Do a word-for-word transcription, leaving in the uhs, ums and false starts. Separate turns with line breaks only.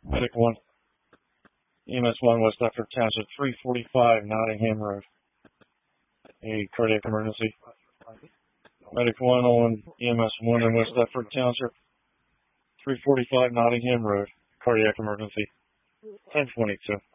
Medic one, E M S one, West Deptford Township, three forty-five Nottingham Road. A cardiac emergency. Medic one on E M S one in West Deptford Township, three forty-five Nottingham Road. Cardiac emergency. ten twenty-two.